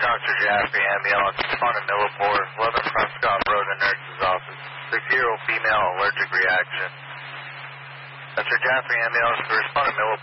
Dr. Jaffe, ambulance, responding Millipore, 11 Prescott Road, the nurse's office. 6-year-old female allergic reaction. Dr. Jaffe, ambulance, responding Millipore.